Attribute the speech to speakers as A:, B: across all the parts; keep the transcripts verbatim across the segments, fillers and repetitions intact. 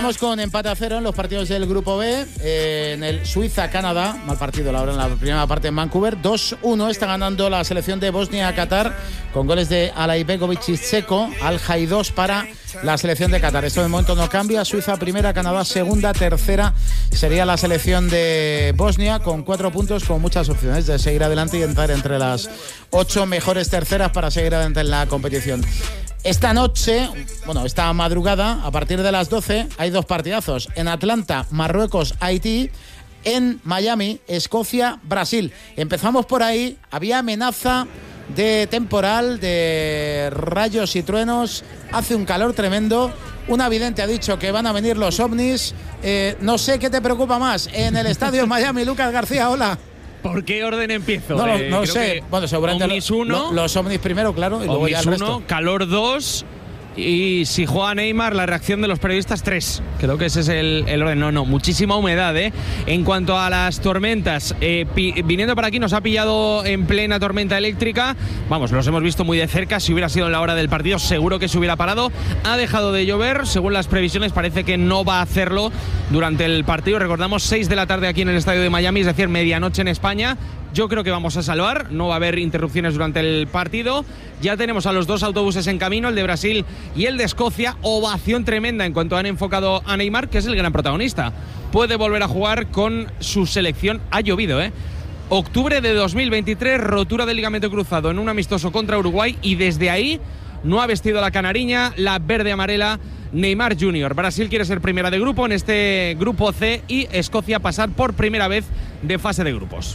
A: Empezamos con empate a cero en los partidos del Grupo B. Eh, en el Suiza-Canadá, mal partido la hora en la primera parte en Vancouver. dos uno está ganando la selección de Bosnia-Qatar con goles de Alaibegovic y Checo. Al-Jai dos para la selección de Qatar. Esto de momento no cambia. Suiza primera, Canadá segunda, tercera sería la selección de Bosnia con cuatro puntos, con muchas opciones de seguir adelante y entrar entre las ocho mejores terceras para seguir adelante en la competición. Esta noche, bueno, esta madrugada, a partir de las doce, hay dos partidazos. En Atlanta, Marruecos, Haití. En Miami, Escocia, Brasil. Empezamos por ahí. Había amenaza de temporal, de rayos y truenos. Hace un calor tremendo. Un vidente ha dicho que van a venir los ovnis. Eh, no sé qué te preocupa más. En el estadio Miami, Lucas García, hola.
B: ¿Por qué orden empiezo?
A: No,
B: eh,
A: no sé. Bueno, seguramente
B: Omnis uno,
A: lo, los ovnis primero, claro, y luego ya el resto.
B: uno, calor dos. Y si juega Neymar, la reacción de los periodistas, tres. Creo que ese es el, el orden. No, no, muchísima humedad, ¿eh? En cuanto a las tormentas, eh, pi, viniendo para aquí nos ha pillado en plena tormenta eléctrica. Vamos, los hemos visto muy de cerca. Si hubiera sido en la hora del partido, seguro que se hubiera parado. Ha dejado de llover. Según las previsiones, parece que no va a hacerlo durante el partido. Recordamos, seis de la tarde aquí en el estadio de Miami, es decir, medianoche en España. Yo creo que vamos a salvar, no va a haber interrupciones durante el partido. Ya tenemos a los dos autobuses en camino, el de Brasil y el de Escocia. Ovación tremenda en cuanto han enfocado a Neymar, que es el gran protagonista. Puede volver a jugar con su selección. Ha llovido, ¿eh? Octubre de dos mil veintitrés, rotura del ligamento cruzado en un amistoso contra Uruguay, y desde ahí no ha vestido la canariña, la verde-amarela, Neymar junior Brasil quiere ser primera de grupo en este grupo C y Escocia pasar por primera vez de fase de grupos.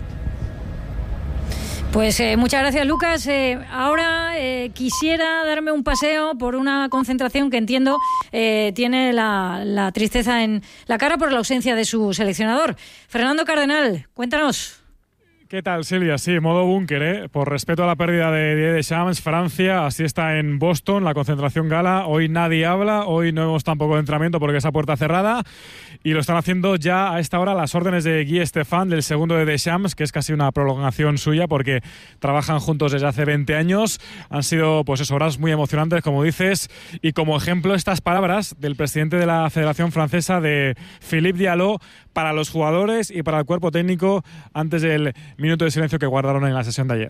C: Pues eh, muchas gracias, Lucas. Eh, ahora eh, quisiera darme un paseo por una concentración que entiendo eh, tiene la, la tristeza en la cara por la ausencia de su seleccionador. Fernando Cardenal, cuéntanos.
D: ¿Qué tal, Silvia? Sí, modo búnker, ¿eh? Por respeto a la pérdida de Didier Deschamps, Francia, así está en Boston, la concentración gala. Hoy nadie habla, hoy no vemos tampoco de entrenamiento porque esa puerta cerrada. Y lo están haciendo ya a esta hora las órdenes de Guy Stéphane, del segundo de Deschamps, que es casi una prolongación suya porque trabajan juntos desde hace veinte años. Han sido, pues eso, horas muy emocionantes, como dices. Y como ejemplo, estas palabras del presidente de la Federación Francesa, de Philippe Diallo, para los jugadores y para el cuerpo técnico antes del minuto de silencio que guardaron en la sesión de ayer.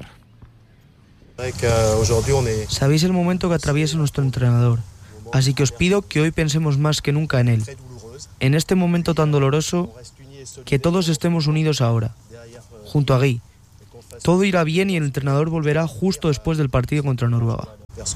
E: Sabéis el momento que atraviesa nuestro entrenador, así que os pido que hoy pensemos más que nunca en él. En este momento tan doloroso, que todos estemos unidos ahora, junto a Guy. Todo irá bien y el entrenador volverá justo después del partido contra Noruega.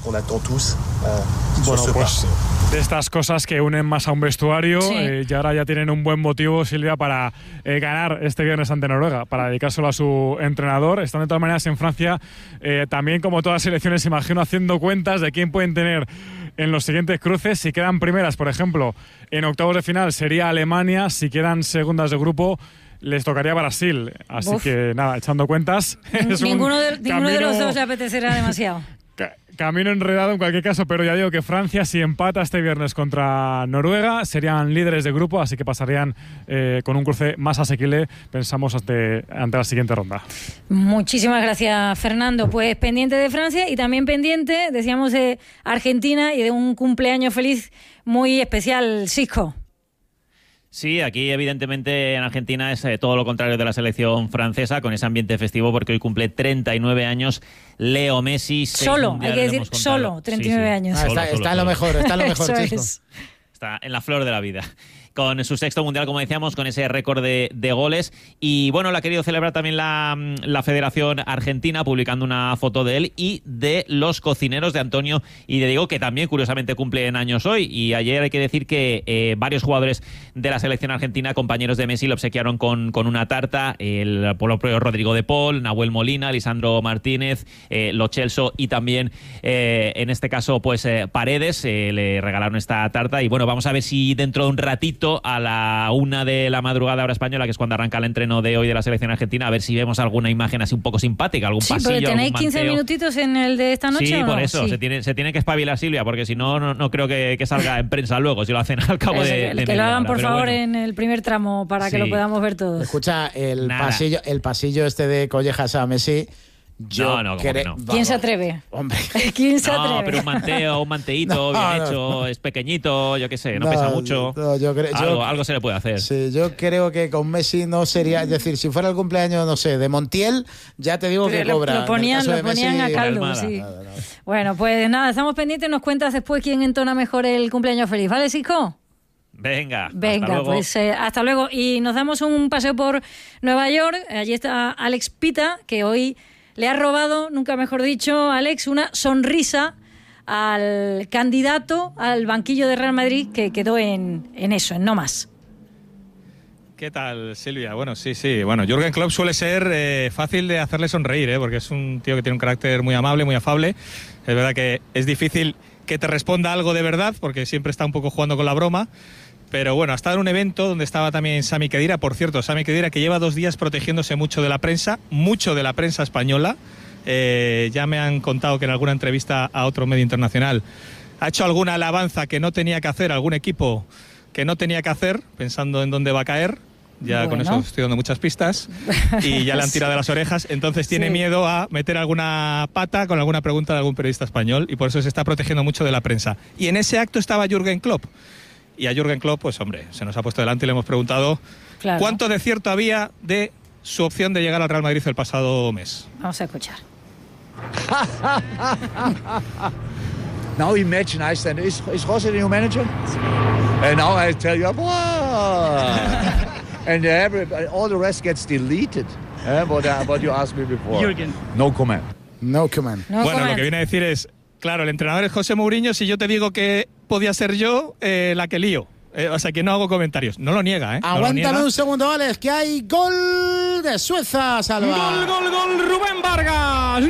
D: Bueno, pues de estas cosas que unen más a un vestuario, sí. eh, y ahora ya tienen un buen motivo, Silvia, para eh, ganar este viernes ante Noruega, para dedicárselo a su entrenador. Están de todas maneras en Francia, eh, también como todas las selecciones, imagino, haciendo cuentas de quién pueden tener en los siguientes cruces. Si quedan primeras, por ejemplo, en octavos de final sería Alemania. Si quedan segundas de grupo, les tocaría Brasil. Así Uf. que nada, echando cuentas.
C: Es ninguno de, ninguno camino, de los dos le apetecerá demasiado.
D: Ca- camino enredado en cualquier caso, pero ya digo que Francia, si empata este viernes contra Noruega, serían líderes de grupo, así que pasarían eh, con un cruce más asequible, pensamos, ante, ante la siguiente ronda.
C: Muchísimas gracias, Fernando. Pues pendiente de Francia y también pendiente, decíamos, de Argentina y de un cumpleaños feliz muy especial, Sisco.
F: Sí, aquí evidentemente en Argentina es eh, todo lo contrario de la selección francesa, con ese ambiente festivo, porque hoy cumple treinta y nueve años Leo Messi.
C: Solo, hay que decir solo, treinta y nueve sí, sí. años.
A: Ah, está,
F: solo,
A: está
F: solo,
A: en lo mejor, está en lo mejor, chico.
C: Es.
F: Está en la flor de la vida. Con su sexto mundial, como decíamos, con ese récord de, de goles. Y bueno, lo ha querido celebrar también la, la Federación Argentina, publicando una foto de él y de los cocineros de Antonio y de Diego, que también curiosamente cumplen años hoy. Y ayer hay que decir que eh, varios jugadores de la selección argentina, compañeros de Messi, lo obsequiaron con, con una tarta. El propio Rodrigo de Paul, Nahuel Molina, Lisandro Martínez, eh, Lo Celso y también, eh, en este caso, pues eh, Paredes, eh, le regalaron esta tarta. Y bueno, vamos a ver si dentro de un ratito, a la una de la madrugada hora española, que es cuando arranca el entreno de hoy de la selección argentina, a ver si vemos alguna imagen así un poco simpática, algún
C: sí,
F: pasillo,
C: porque tenéis quince
F: manteo.
C: minutitos en el de esta noche.
F: Sí,
C: ¿o
F: por
C: no?
F: eso,
C: sí.
F: se tiene se tiene que espabilar, Silvia, porque si no, no, no creo que, que salga en prensa luego, si lo hacen al cabo de,
C: el,
F: de
C: que lo hagan,
F: hora.
C: por
F: Pero
C: favor,
F: bueno.
C: en el primer tramo para
F: Sí.
C: que lo podamos ver todos.
A: Escucha, el
F: Nada.
A: pasillo, el pasillo este de Collejas a Messi, Yo
F: No, no, ¿cómo que no?
C: ¿Quién se atreve?
A: Hombre.
C: ¿Quién se
F: No,
C: atreve?
F: pero un manteo, un manteíto
A: No,
F: bien
A: no,
F: hecho,
A: no.
F: es pequeñito, yo qué sé, no,
A: No,
F: pesa mucho.
A: no, yo creo- yo-
F: algo, algo se le puede hacer.
A: Sí, yo creo que con Messi no sería, es decir, si fuera el cumpleaños, no sé, de Montiel, ya te digo que
C: Lo-
A: cobra. En
C: Lo
A: el
C: ponían,
A: caso
C: lo
A: de
C: ponían
A: Messi,
C: a caldo,
F: Almada.
C: sí.
A: Nada, nada.
C: Bueno, pues nada, estamos pendientes. Nos cuentas después quién entona mejor el cumpleaños feliz. ¿Vale, Sico?
F: Venga, hasta
C: Venga,
F: luego.
C: pues eh, hasta luego. Y nos damos un paseo por Nueva York. Allí está Alex Pita, que hoy le ha robado, nunca mejor dicho, Alex, una sonrisa al candidato al banquillo de Real Madrid, que quedó en, en eso, en no más.
G: ¿Qué tal, Silvia? Bueno, sí, sí. Bueno, Jürgen Klopp suele ser eh, fácil de hacerle sonreír, ¿eh? Porque es un tío que tiene un carácter muy amable, muy afable. Es verdad que es difícil que te responda algo de verdad, porque siempre está un poco jugando con la broma. Pero bueno, ha estado en un evento donde estaba también Sami Khedira. Por cierto, Sami Khedira, que lleva dos días protegiéndose mucho de la prensa, mucho de la prensa española. Eh, ya me han contado que en alguna entrevista a otro medio internacional ha hecho alguna alabanza que no tenía que hacer, algún equipo que no tenía que hacer, pensando en dónde va a caer. Ya
C: Bueno.
G: con eso estoy dando muchas pistas y ya le han tirado de las orejas. Entonces tiene
C: Sí.
G: miedo a meter alguna pata con alguna pregunta de algún periodista español y por eso se está protegiendo mucho de la prensa. Y en ese acto estaba Jürgen Klopp. Y a Jürgen Klopp, pues hombre, se nos ha puesto delante y le hemos preguntado
C: Claro.
G: cuánto de cierto había de su opción de llegar al Real Madrid el pasado mes.
C: Vamos a escuchar.
H: Now imagine I said, is, is Jose the new manager? And now I tell you, wow. And every, all the rest gets deleted. Eh, what, uh, what you asked me before.
I: Jürgen.
H: No comment.
A: No comment.
C: No
G: bueno,
C: comment.
G: lo que viene a decir es, claro, el entrenador es José Mourinho, si yo te digo que podía ser yo, eh, la que lío. Eh, o sea, que no hago comentarios. No lo niega, ¿eh? No lo
A: Aguántame
G: niega.
A: un segundo, Alex, que hay gol de Suiza, Salva.
B: Gol, gol, gol, Rubén Vargas.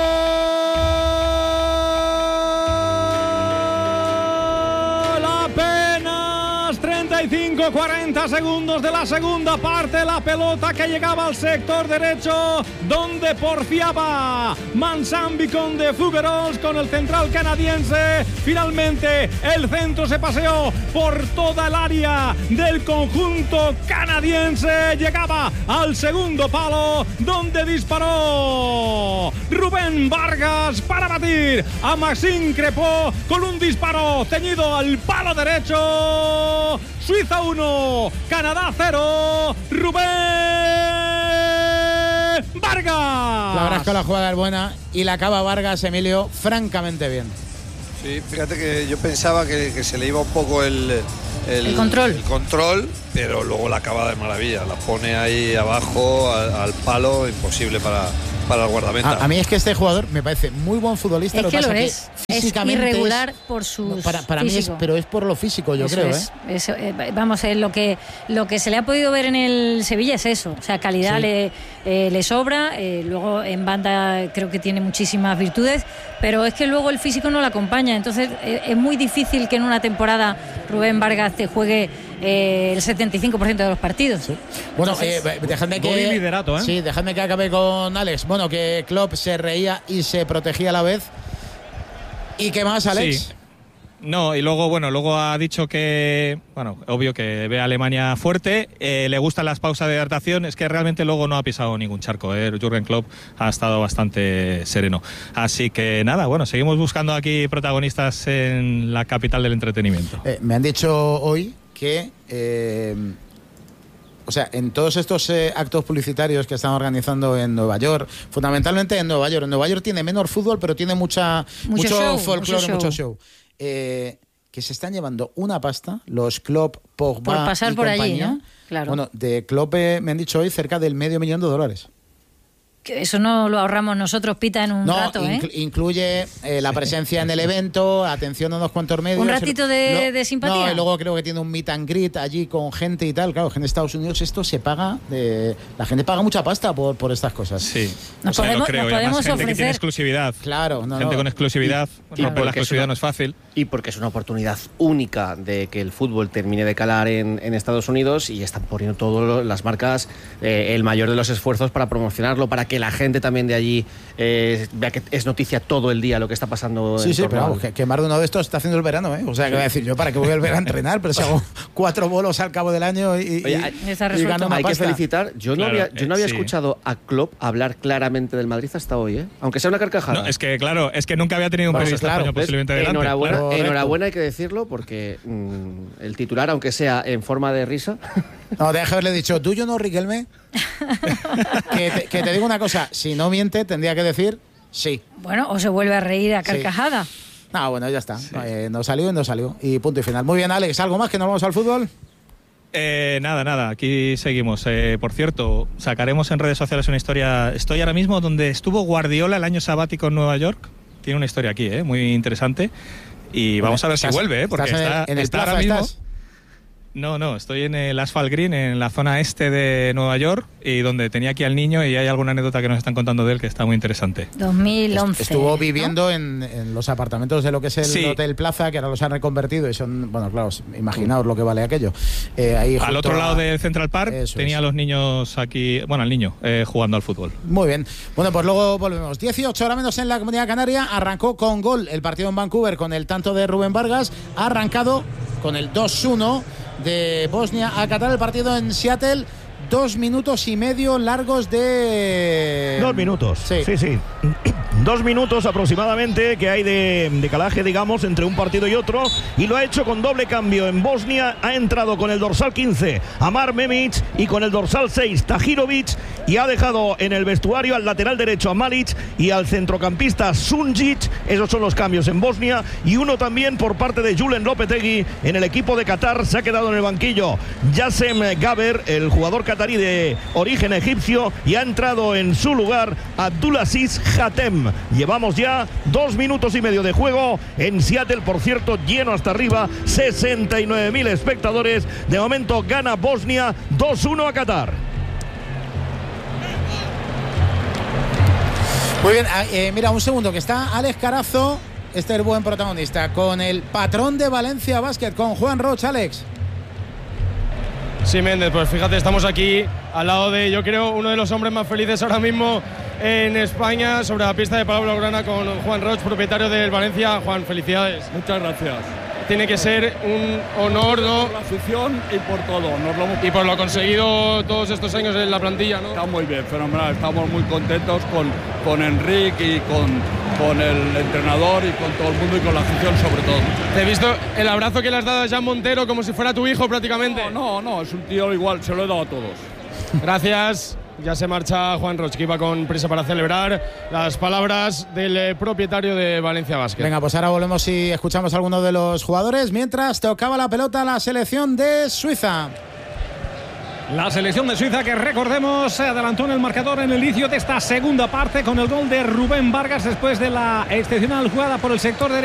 B: Gol. Apenas treinta y cinco cuarenta segundos de la segunda parte. La pelota que llegaba al sector derecho, donde porfiaba Mansambi con de Fougerols, con el central canadiense. Finalmente el centro se paseó por toda el área del conjunto canadiense. Llegaba al segundo palo, donde disparó Rubén Vargas para batir a Maxime Crépeau con un disparo ceñido al palo derecho. Suiza uno, Canadá cero. Rubén Vargas.
A: La verdad es que la jugada es buena y la acaba Vargas, Emilio, francamente bien.
J: Sí, fíjate que yo pensaba que, que se le iba un poco el, el,
C: El control.
J: el control, pero luego la acaba de maravilla. La pone ahí abajo, al, al palo, imposible para, para el guardameta.
A: A, a mí es que este jugador me parece muy buen futbolista.
C: Es
A: lo
C: que
A: pasa
C: lo es. Es
A: físicamente
C: irregular
A: es-
C: por sus
A: no, para, para mí es,
C: físico.
A: pero es por lo físico, yo
C: Eso
A: creo,
C: es,
A: ¿eh?
C: eso, eh, vamos, eh, lo que lo que se le ha podido ver en el Sevilla es eso, o sea, calidad
A: Sí.
C: le, eh, le sobra, eh, luego en banda creo que tiene muchísimas virtudes, pero es que luego el físico no le acompaña, entonces eh, es muy difícil que en una temporada Rubén Vargas te juegue eh, el setenta y cinco por ciento de los partidos.
A: Bueno,
C: Entonces-
A: eh, dejadme
B: Gol y
A: que
B: liderato, ¿eh?
A: sí, dejadme que acabe con Alex. Bueno, que Klopp se reía y se protegía a la vez. ¿Y qué más, Alex?
G: Sí. No, y luego, bueno, luego ha dicho que, bueno, obvio que ve a Alemania fuerte, eh, le gustan las pausas de hidratación, es que realmente luego no ha pisado ningún charco, ¿eh? Jürgen Klopp ha estado bastante sereno. Así que nada, bueno, seguimos buscando aquí protagonistas en la capital del entretenimiento.
A: Eh, me han dicho hoy que, eh, o sea, en todos estos eh, actos publicitarios que están organizando en Nueva York, fundamentalmente en Nueva York, en Nueva York tiene menos fútbol, pero tiene mucha,
C: Mucho
A: mucho,
C: show,
A: folclore,
C: mucho
A: mucho
C: show.
A: show. Eh, que se están llevando una pasta, los Klopp, Pogba
C: Por pasar
A: y
C: por allí,
A: compañía.
C: ¿no? Claro.
A: Bueno, de Klopp eh, me han dicho hoy cerca del medio millón de dólares.
C: Que eso no lo ahorramos nosotros, Pita, en un
A: No,
C: rato, ¿eh?
A: inclu- incluye eh, la presencia en el evento, atención a unos cuantos medios.
C: Un ratito de-
A: Lo-
C: de simpatía.
A: No, y luego creo que tiene un meet and greet allí con gente y tal. Claro, que en Estados Unidos esto se paga, de, la gente paga mucha pasta por, por estas cosas.
G: Sí,
C: Nos
G: o sea, lo
C: podemos-
G: creo,
C: nos
G: y además
C: podemos
G: gente que tiene
C: ofrecer-
G: exclusividad.
A: Claro, no,
G: gente
A: no.
G: con exclusividad,
I: Y- y
G: romper la
I: porque es
G: exclusividad
I: una-
G: no es fácil.
I: Y porque es una oportunidad única de que el fútbol termine de calar en, en Estados Unidos y están poniendo todas las marcas eh, el mayor de los esfuerzos para promocionarlo, para que que la gente también de allí eh, vea que es noticia todo el día lo que está pasando.
A: Sí,
I: en
A: sí,
I: torno
A: pero
I: al-
A: vamos, que, que más de uno de estos está haciendo el verano, ¿eh? O sea, que voy a decir yo, ¿para qué voy a volver a entrenar? Pero si hago cuatro bolos al cabo del año y,
I: Oye,
A: y,
I: hay-
A: y gano una
I: hay que
A: pasta.
I: felicitar. Yo no
G: Claro,
I: había, yo no
G: eh,
I: había
G: sí.
I: escuchado a Klopp hablar claramente del Madrid hasta hoy, ¿eh? Aunque sea una carcajada.
G: No, es que claro, es que nunca había tenido un
A: Bueno,
G: periodista
A: claro,
G: español
I: ¿Ves?
G: posiblemente delante.
I: Enhorabuena,
A: Correcto.
I: enhorabuena hay que decirlo porque mm, el titular, aunque sea en forma de risa,
A: No, deja de haberle dicho, ¿tú yo no, Riquelme? que, te, que te digo una cosa, si no miente, tendría que decir sí.
C: Bueno, o se vuelve a reír a carcajada.
A: No, bueno, ya está. Eh, no salió y no salió. Y punto y final. Muy bien, Alex, ¿algo más que nos vamos al fútbol?
G: Eh, nada, nada, aquí seguimos. Eh, por cierto, sacaremos en redes sociales una historia. Estoy ahora mismo donde estuvo Guardiola el año sabático en Nueva York. Tiene una historia aquí, eh, muy interesante. Y vamos a ver si
A: Estás-
G: vuelve, eh, porque
A: estás en el-
G: está,
A: en el
G: está
A: Plaza,
G: ahora mismo.
A: ¿estás?
G: No, no, estoy en el Asphalt Green, en la zona este de Nueva York, y donde tenía aquí al niño, y hay alguna anécdota que nos están contando de él que está muy interesante.
C: dos mil once.
A: Estuvo
C: ¿no?
A: viviendo en, en los apartamentos de lo que es el
G: Sí.
A: Hotel Plaza, que ahora los han reconvertido y son, bueno, claro, imaginaos lo que vale aquello. Eh, ahí
G: Al
A: junto
G: otro
A: a-
G: lado del Central Park
A: Eso
G: tenía
A: es.
G: a los niños aquí, bueno, al niño, eh, jugando al fútbol.
A: Muy bien. Bueno, pues luego volvemos. dieciocho horas menos en la Comunidad Canaria. Arrancó con gol el partido en Vancouver con el tanto de Rubén Vargas. Ha arrancado con el dos uno de Bosnia a Qatar. El partido en Seattle. Dos minutos y medio largos de...
K: Dos minutos.
A: Sí.
K: Sí, sí. Dos minutos aproximadamente que hay de, de calaje, digamos, entre un partido y otro. Y lo ha hecho con doble cambio. En Bosnia ha entrado con el dorsal quince Amar Memic y con el dorsal seis Tahirovic. Y ha dejado en el vestuario al lateral derecho a Malic y al centrocampista Sunjic. Esos son los cambios en Bosnia. Y uno también por parte de Julen Lopetegui en el equipo de Qatar. Se ha quedado en el banquillo Yassem Gaber, el jugador catarí de origen egipcio, y ha entrado en su lugar Abdulaziz Hatem. Llevamos ya dos minutos y medio de juego en Seattle, por cierto, lleno hasta arriba, sesenta y nueve mil espectadores. De momento gana Bosnia dos uno a Qatar.
A: Muy bien, ah, eh, mira, un segundo, que está Alex Carazo, este es el buen protagonista, con el patrón de Valencia Basket, con Juan Roch. Alex.
L: Sí, Méndez, pues fíjate, estamos aquí al lado de, yo creo, uno de los hombres más felices ahora mismo en España, sobre la pista de Palau Blaugrana, con Juan Roch, propietario del Valencia. Juan, felicidades.
M: Muchas gracias.
L: Tiene que ser un honor, ¿no?
M: Por la afición y por todo. Nos lo hemos...
L: Y por lo conseguido todos estos años en la plantilla, ¿no?
M: Está muy bien, fenomenal. Estamos muy contentos con, con Enrique y con, con el entrenador y con todo el mundo y con la afición sobre todo.
L: Te he visto el abrazo que le has dado a Jan Montero como si fuera tu hijo prácticamente.
M: No, no, no, es un tío igual, se lo he dado a todos.
L: Gracias. Ya se marcha Juan Roch, que iba con prisa para celebrar las palabras del eh, propietario de Valencia Basket.
A: Venga, pues ahora volvemos y escuchamos a alguno de los jugadores. Mientras tocaba la pelota la selección de Suiza.
N: La selección de Suiza, que recordemos se adelantó en el marcador en el inicio de esta segunda parte con el gol de Rubén Vargas después de la excepcional jugada por el sector derecho.